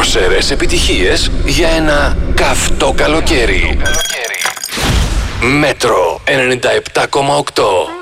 δρόσερες επιτυχίες για ένα καυτό καλοκαίρι. Μέτρο 97,8.